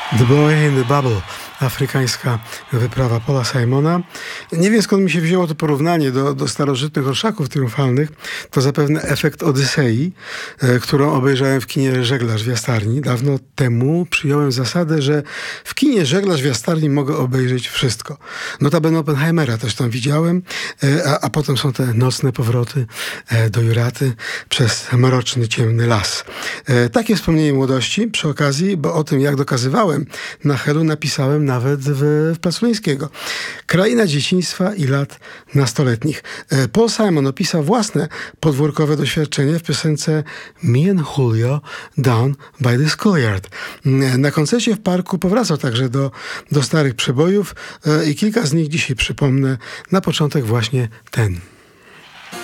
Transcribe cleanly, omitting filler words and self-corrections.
The Boy in the Bubble, afrykańska wyprawa Paula Simona. Nie wiem, skąd mi się wzięło to porównanie do starożytnych orszaków triumfalnych. To zapewne efekt Odysei, którą obejrzałem w kinie Żeglarz w Jastarni. Dawno temu przyjąłem zasadę, że w kinie Żeglarz w Jastarni mogę obejrzeć wszystko. Notabene Oppenheimera też tam widziałem, a potem są te nocne powroty do Juraty przez mroczny, ciemny las. Takie wspomnienie młodości przy okazji, bo o tym, jak dokazywałem na Helu, napisałem nawet w Placulińskiego. Kraina dzieciństwa i lat nastoletnich. Paul Simon opisał własne podwórkowe doświadczenie w piosence Me and Julio Down by the Schoolyard. Na koncercie w parku powracał także do starych przebojów i kilka z nich dzisiaj przypomnę. Na początek właśnie ten.